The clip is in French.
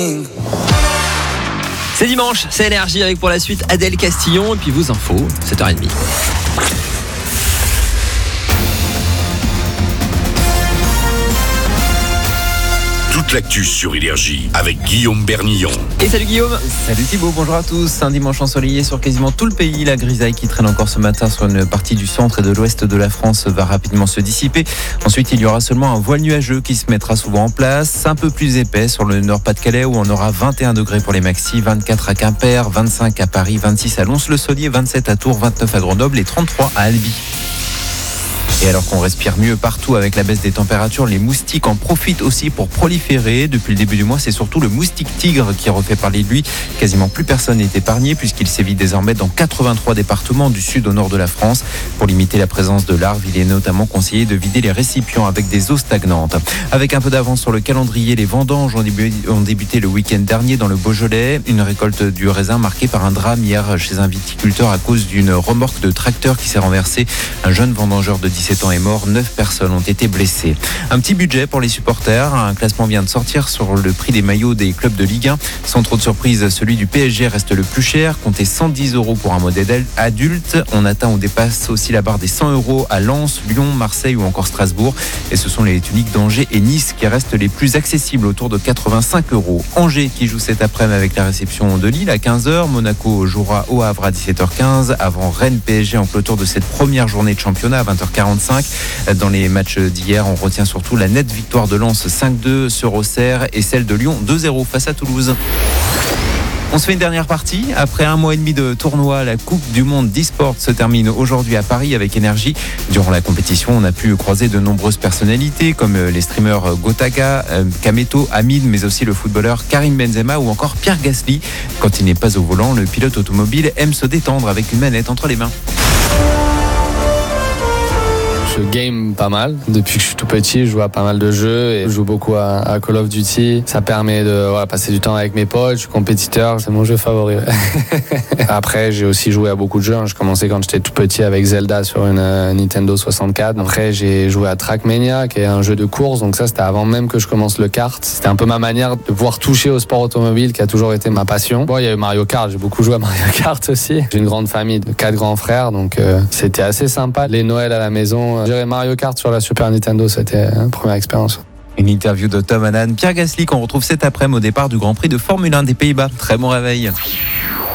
C'est dimanche, c'est Énergie avec pour la suite Adèle Castillon et puis vos infos, 7h30. Toute l'actu sur Énergie avec Guillaume Bernillon. Et salut Guillaume. Salut Thibaut, bonjour à tous. Un dimanche ensoleillé sur quasiment tout le pays. La grisaille qui traîne encore ce matin sur une partie du centre et de l'ouest de la France va rapidement se dissiper. Ensuite, il y aura seulement un voile nuageux qui se mettra souvent en place, un peu plus épais sur le Nord-Pas-de-Calais où on aura 21 degrés pour les maxis, 24 à Quimper, 25 à Paris, 26 à Lons-le-Saunier, 27 à Tours, 29 à Grenoble et 33 à Albi. Et alors qu'on respire mieux partout avec la baisse des températures, les moustiques en profitent aussi pour proliférer. Depuis le début du mois, c'est surtout le moustique tigre qui refait parler de lui. Quasiment plus personne n'est épargné puisqu'il sévit désormais dans 83 départements du sud au nord de la France. Pour limiter la présence de larves, il est notamment conseillé de vider les récipients avec des eaux stagnantes. Avec un peu d'avance sur le calendrier, les vendanges ont débuté le week-end dernier dans le Beaujolais. Une récolte du raisin marquée par un drame hier chez un viticulteur à cause d'une remorque de tracteur qui s'est renversée. Un jeune vendangeur de 17 ans est mort, 9 personnes ont été blessées. Un petit budget pour les supporters. Un classement vient de sortir sur le prix des maillots des clubs de Ligue 1. Sans trop de surprise, celui du PSG reste le plus cher. Comptez 110 € pour un modèle adulte. On atteint ou dépasse aussi la barre des 100 € à Lens, Lyon, Marseille ou encore Strasbourg. Et ce sont les tuniques d'Angers et Nice qui restent les plus accessibles, autour de 85 €. Angers qui joue cet après-midi avec la réception de Lille à 15h. Monaco jouera au Havre à 17h15 avant Rennes PSG en clôture de cette première journée de championnat à 20h45. Dans les matchs d'hier, on retient surtout la nette victoire de Lens 5-2 sur Auxerre et celle de Lyon 2-0 face à Toulouse. On se fait une dernière partie. Après un mois et demi de tournoi, la Coupe du Monde d'e-sport se termine aujourd'hui à Paris avec Énergie. Durant la compétition, on a pu croiser de nombreuses personnalités comme les streamers Gotaga, Kameto, Amine, mais aussi le footballeur Karim Benzema ou encore Pierre Gasly. Quand il n'est pas au volant, le pilote automobile aime se détendre avec une manette entre les mains. Je game pas mal. Depuis que je suis tout petit, je joue à pas mal de jeux et je joue beaucoup à Call of Duty. Ça permet de passer du temps avec mes potes. Je suis compétiteur, c'est mon jeu favori. Après, j'ai aussi joué à beaucoup de jeux. J'ai commencé quand j'étais tout petit avec Zelda sur une Nintendo 64. Après, j'ai joué à Trackmania, qui est un jeu de course. Donc ça, c'était avant même que je commence le kart. C'était un peu ma manière de pouvoir toucher au sport automobile, qui a toujours été ma passion. Bon, il y a eu Mario Kart. J'ai beaucoup joué à Mario Kart aussi. J'ai une grande famille de 4 grands frères, donc c'était assez sympa. Les Noëls à la maison. Gérer Mario Kart sur la Super Nintendo, c'était une première expérience. Une interview de Tom Hannan, Pierre Gasly qu'on retrouve cet après-midi au départ du Grand Prix de Formule 1 des Pays-Bas. Très bon réveil.